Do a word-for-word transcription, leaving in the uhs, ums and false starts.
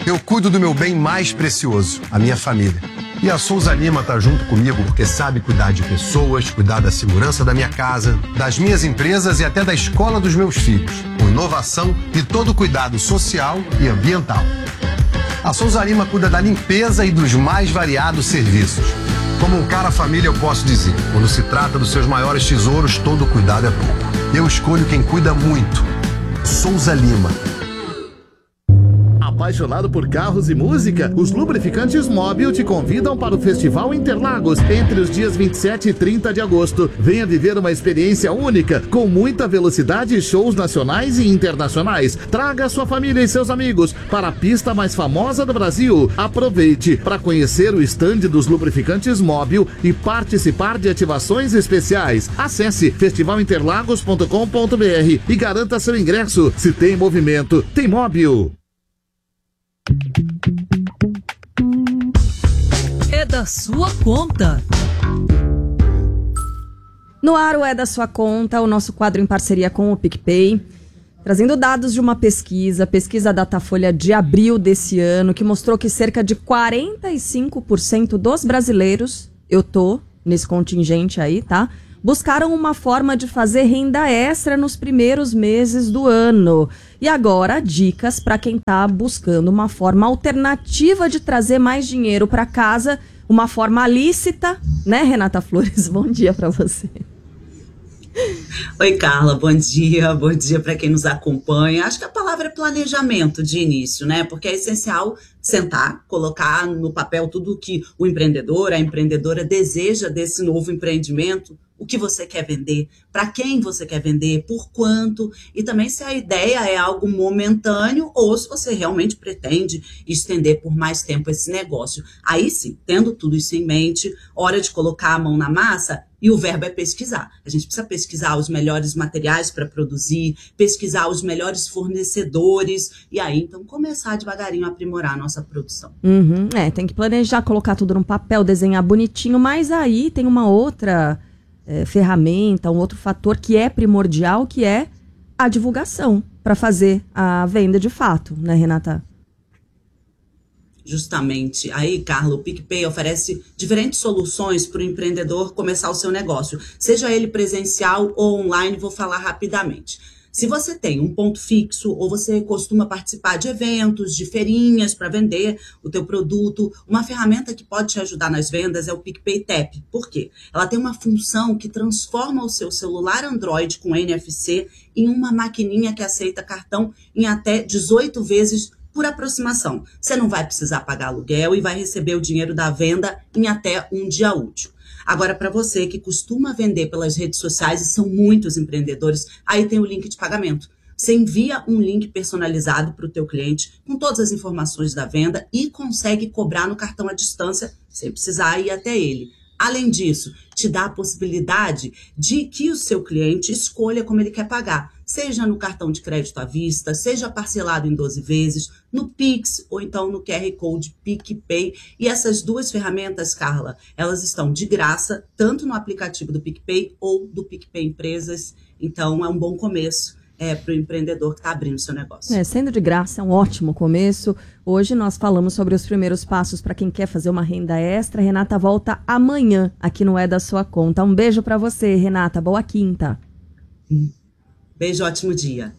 Eu cuido do meu bem mais precioso, a minha família. E a Souza Lima tá junto comigo porque sabe cuidar de pessoas, cuidar da segurança da minha casa, das minhas empresas e até da escola dos meus filhos, com inovação e todo o cuidado social e ambiental. A Souza Lima cuida da limpeza e dos mais variados serviços. Como um cara família, eu posso dizer, quando se trata dos seus maiores tesouros, todo cuidado é pouco. Eu escolho quem cuida muito. Souza Lima. Apaixonado por carros e música? Os Lubrificantes Móbil te convidam para o Festival Interlagos entre os dias vinte e sete e trinta de agosto. Venha viver uma experiência única, com muita velocidade e shows nacionais e internacionais. Traga sua família e seus amigos para a pista mais famosa do Brasil. Aproveite para conhecer o estande dos Lubrificantes Móbil e participar de ativações especiais. Acesse festival interlagos ponto com ponto br e garanta seu ingresso. Se tem movimento, tem Móbil. É da sua conta. No ar, o É da Sua Conta, o nosso quadro em parceria com o PicPay, trazendo dados de uma pesquisa, pesquisa Datafolha de abril desse ano, que mostrou que cerca de quarenta e cinco por cento dos brasileiros, eu tô nesse contingente aí, tá? Buscaram uma forma de fazer renda extra nos primeiros meses do ano. E agora, dicas para quem está buscando uma forma alternativa de trazer mais dinheiro para casa, uma forma lícita, né, Renata Flores? Bom dia para você. Oi, Carla, bom dia, bom dia para quem nos acompanha. Acho que a palavra é planejamento de início, né? Porque é essencial sentar, colocar no papel tudo o que o empreendedor, a empreendedora deseja desse novo empreendimento, o que você quer vender, para quem você quer vender, por quanto, e também se a ideia é algo momentâneo ou se você realmente pretende estender por mais tempo esse negócio. Aí sim, tendo tudo isso em mente, hora de colocar a mão na massa. E o verbo é pesquisar. A gente precisa pesquisar os melhores materiais para produzir, pesquisar os melhores fornecedores e aí, então, começar devagarinho a aprimorar a nossa produção. Uhum, é, tem que planejar, colocar tudo no papel, desenhar bonitinho, mas aí tem uma outra é, ferramenta, um outro fator que é primordial, que é a divulgação para fazer a venda de fato, né, Renata? Justamente. Aí, Carla, o PicPay oferece diferentes soluções para o empreendedor começar o seu negócio. Seja ele presencial ou online, vou falar rapidamente. Se você tem um ponto fixo ou você costuma participar de eventos, de feirinhas para vender o teu produto, uma ferramenta que pode te ajudar nas vendas é o PicPay Tap. Por quê? Ela tem uma função que transforma o seu celular Android com N F C em uma maquininha que aceita cartão em até dezoito vezes por aproximação. Você não vai precisar pagar aluguel e vai receber o dinheiro da venda em até um dia útil. Agora, para você que costuma vender pelas redes sociais, e são muitos empreendedores, aí tem o link de pagamento. Você envia um link personalizado para o teu cliente com todas as informações da venda e consegue cobrar no cartão à distância sem precisar ir até ele. Além disso, te dá a possibilidade de que o seu cliente escolha como ele quer pagar, seja no cartão de crédito à vista, seja parcelado em doze vezes, no Pix ou então no Q R Code PicPay. E essas duas ferramentas, Carla, elas estão de graça, tanto no aplicativo do PicPay ou do PicPay Empresas. Então, é um bom começo. É, para o empreendedor que está abrindo seu negócio. É, sendo de graça, é um ótimo começo. Hoje nós falamos sobre os primeiros passos para quem quer fazer uma renda extra. Renata volta amanhã aqui no É da Sua Conta. Um beijo para você, Renata. Boa quinta. Beijo, ótimo dia.